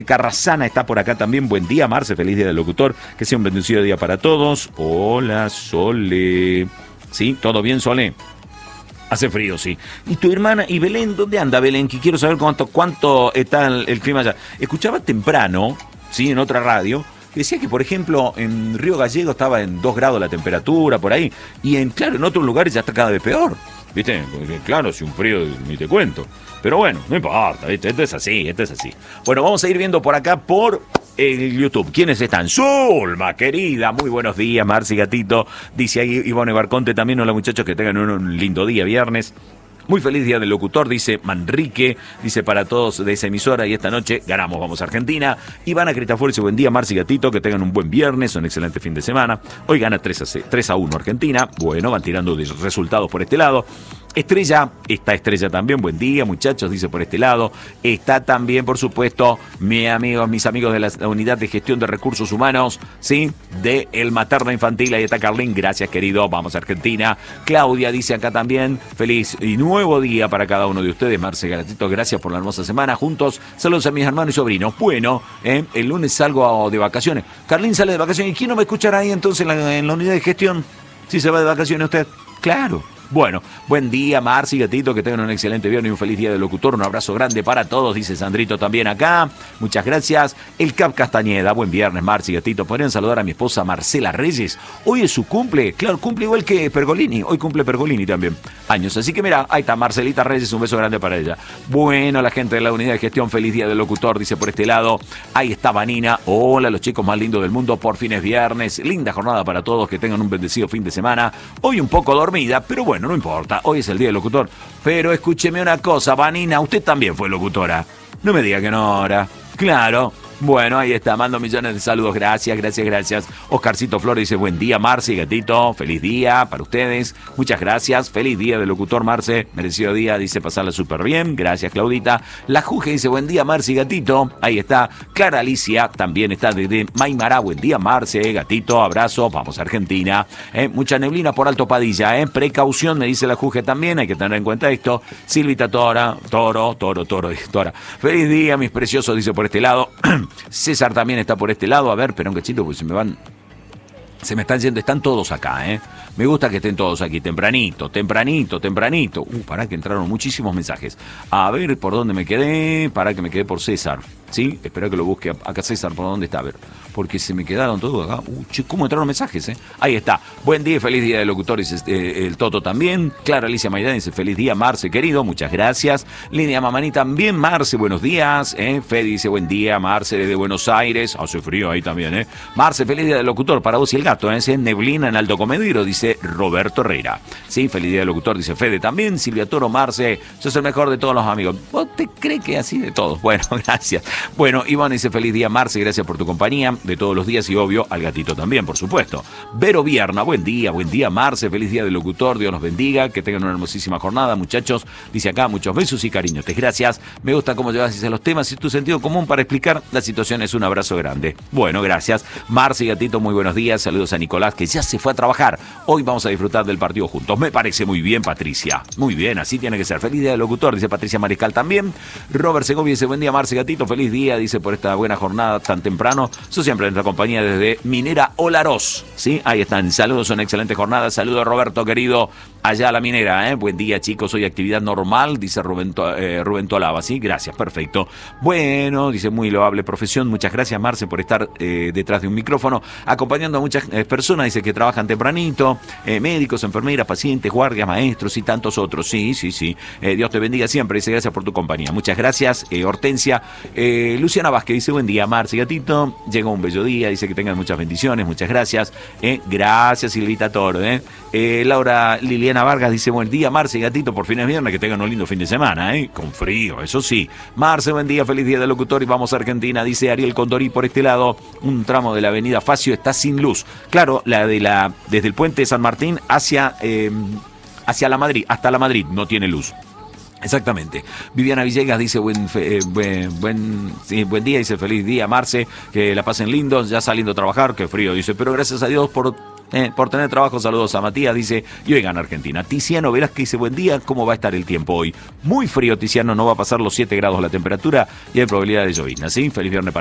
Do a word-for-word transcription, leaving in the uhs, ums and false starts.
Carrasana está por acá también. Buen día, Marce. Feliz día del locutor. Que sea un bendecido día para todos. Hola, Sole. ¿Sí? ¿Todo bien, Sole? Hace frío, sí. ¿Y tu hermana? ¿Y Belén? ¿Dónde anda Belén? Que quiero saber cuánto, cuánto está el, el clima allá. Escuchaba temprano, sí, en otra radio, decía que, por ejemplo, en Río Gallego estaba en dos grados la temperatura, por ahí. Y, en claro, en otros lugares ya está cada vez peor. ¿Viste? Porque, claro, si un frío ni te cuento. Pero bueno, no importa, ¿viste? Esto es así, esto es así. Bueno, vamos a ir viendo por acá por el YouTube. ¿Quiénes están? Zulma, querida, muy buenos días, Marci Gatito. Dice ahí Ivonne Barconte también. Hola, muchachos, que tengan un, un lindo día, viernes. Muy feliz día del locutor, dice Manrique, dice para todos de esa emisora, y esta noche ganamos, vamos a Argentina. Ivana Cristafori dice buen día, Marci Gatito, que tengan un buen viernes, un excelente fin de semana. Hoy gana tres a uno Argentina, bueno, van tirando resultados por este lado. Estrella, está Estrella también, buen día muchachos, dice por este lado. Está también, por supuesto, mi amigos, mis amigos de la Unidad de Gestión de Recursos Humanos, ¿sí? De El Materno Infantil, ahí está Carlín, gracias querido, vamos a Argentina. Claudia dice acá también, feliz y nuevo día para cada uno de ustedes, Marce Gatito, gracias por la hermosa semana, juntos, saludos a mis hermanos y sobrinos. Bueno, ¿eh? El lunes salgo de vacaciones. Carlín sale de vacaciones, ¿y quién no va a escuchar ahí entonces en la, en la Unidad de Gestión? Si se va de vacaciones usted, claro. Bueno, buen día, Marci Gatito, que tengan un excelente viernes y un feliz día del locutor. Un abrazo grande para todos, dice Sandrito también acá. Muchas gracias. El Cap Castañeda, buen viernes, Marci Gatito. ¿Podrían saludar a mi esposa Marcela Reyes? Hoy es su cumple, claro, cumple igual que Pergolini. Hoy cumple Pergolini también, años. Así que mira, ahí está Marcelita Reyes, un beso grande para ella. Bueno, la gente de la Unidad de Gestión, feliz día del locutor, dice por este lado. Ahí está Vanina. Hola, los chicos más lindos del mundo, por fin es viernes. Linda jornada para todos, que tengan un bendecido fin de semana. Hoy un poco dormida, pero bueno, no importa, hoy es el día del locutor. Pero escúcheme una cosa, Vanina, usted también fue locutora. No me diga que no ahora. Claro. Bueno, ahí está, mando millones de saludos, gracias, gracias, gracias. Oscarcito Flores dice, buen día, Marce Gatito, feliz día para ustedes, muchas gracias, feliz día del locutor, Marce, merecido día, dice, pasarla súper bien, gracias, Claudita. La Juge dice, buen día, Marce Gatito, ahí está. Clara Alicia también está desde Maimará, buen día, Marce Gatito, abrazo, vamos a Argentina. Eh, mucha neblina por Alto Padilla, eh, precaución, me dice la Juge también, hay que tener en cuenta esto. Silvita Tora, Toro, Toro, Toro, Tora, feliz día, mis preciosos, dice por este lado. César también está por este lado. A ver, pero un cachito, porque se me van... Se me están yendo, están todos acá, ¿eh? Me gusta que estén todos aquí, tempranito, tempranito, tempranito. Uh, pará que entraron muchísimos mensajes. A ver, ¿por dónde me quedé? Pará que me quedé por César, ¿sí? Espera que lo busque acá César, ¿por dónde está? A ver, porque se me quedaron todos acá. Uh, che, ¿cómo entraron mensajes, eh? Ahí está. Buen día y feliz día del locutor, dice eh, el Toto también. Clara Alicia Maidán dice, feliz día, Marce, querido, muchas gracias. Lidia Mamani también, Marce, buenos días, ¿eh? Fede dice, buen día, Marce, desde Buenos Aires. Hace frío ahí también, ¿eh? Marce, feliz día del locutor, para vos y el gato, ¿eh? Neblina en Alto Comedero, dice Roberto Herrera. Sí, feliz día del locutor, dice Fede también. Silvia Toro, Marce, sos el mejor de todos los amigos. ¿Vos te crees que así de todos? Bueno, gracias. Bueno, Iván dice, feliz día, Marce, gracias por tu compañía de todos los días y obvio al gatito también, por supuesto. Vero Vierna, buen día, buen día, Marce, feliz día del locutor, Dios nos bendiga, que tengan una hermosísima jornada, muchachos. Dice acá, muchos besos y cariños. Gracias. Me gusta cómo llevas a los temas y tu sentido común para explicar la situación. Es un abrazo grande. Bueno, gracias. Marce y gatito, muy buenos días. Saludos a Nicolás, que ya se fue a trabajar. Hoy vamos a disfrutar del partido juntos. Me parece muy bien, Patricia. Muy bien, así tiene que ser. Feliz día del locutor, dice Patricia Mariscal también. Robert Segovia dice, buen día, Marce Gatito, feliz día, dice, por esta buena jornada tan temprano. Eso siempre en nuestra compañía desde Minera Olaroz. ¿Sí? Ahí están. Saludos, una excelente jornada. Saludos, Roberto, querido, allá a la minera, ¿eh? Buen día, chicos. Hoy actividad normal, dice Rubén, eh, Rubén Tolaba. ¿Sí? Gracias, perfecto. Bueno, dice, muy loable profesión. Muchas gracias, Marce, por estar eh, detrás de un micrófono, acompañando a muchas eh, personas, dice, que trabajan tempranito, eh, médicos, enfermeras, pacientes, guardias, maestros y tantos otros. Sí, sí, sí. Eh, Dios te bendiga siempre, dice, gracias por tu compañía. Muchas gracias, eh, Hortensia. Eh, Luciana Vázquez dice, buen día, Marce Gatito. Llegó un bello día, dice que tengan muchas bendiciones, muchas gracias. Eh, gracias, Silvita Toro. Eh. Eh, Laura Liliana Vargas dice, buen día, Marce Gatito, por fin es viernes, que tengan un lindo fin de semana, eh. Con frío, eso sí. Marce, buen día, feliz día del locutor y vamos a Argentina, dice Ariel Condorí por este lado. Un tramo de la avenida Facio está sin luz. Claro, la de la desde el puente de San Martín hacia, eh, hacia la Madrid, hasta la Madrid, no tiene luz. Exactamente. Viviana Villegas dice buen, eh, buen, buen, sí, buen día, dice feliz día, Marce, que la pasen lindos, ya saliendo a trabajar, qué frío, dice, pero gracias a Dios por Eh, por tener trabajo, saludos a Matías, dice, y hoy gana Argentina. Tiziano Velázquez dice, buen día, ¿cómo va a estar el tiempo hoy? Muy frío, Tiziano, no va a pasar los siete grados la temperatura y hay probabilidad de llovizna, ¿sí? Feliz viernes para